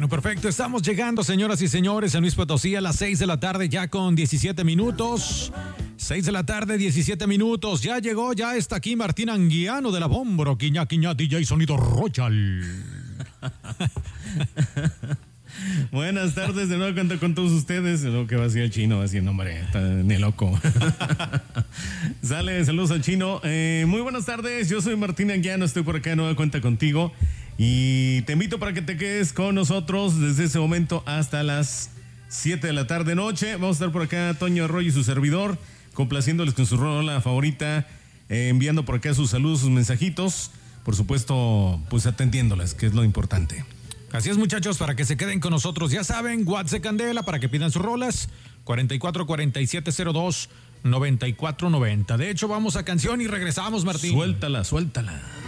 Bueno, perfecto. Estamos llegando, señoras y señores, en Luis Potosí a las 6 de la tarde, ya con 17 minutos. 6 de la tarde, 17 minutos. Ya llegó, ya está aquí Martín Anguiano de la Bombro, Quiñá, DJ Sonido Royal. Buenas tardes, de nuevo cuento con todos ustedes. Lo que va a decir el chino, va a decir, no, hombre, está ni loco. Sale, saludos al chino. Muy buenas tardes, yo soy Martín Anguiano, estoy por acá de nueva cuenta contigo. Y te invito para que te quedes con nosotros desde ese momento hasta las 7 de la tarde noche. Vamos a estar por acá Toño Arroyo y su servidor, complaciéndoles con su rola favorita, enviando por acá sus saludos, sus mensajitos. Por supuesto, pues atendiéndolas, que es lo importante. Así es, muchachos, para que se queden con nosotros. Ya saben, WhatsApp Candela para que pidan sus rolas. 444702-9490. De hecho, vamos a canción y regresamos, Martín. Suéltala.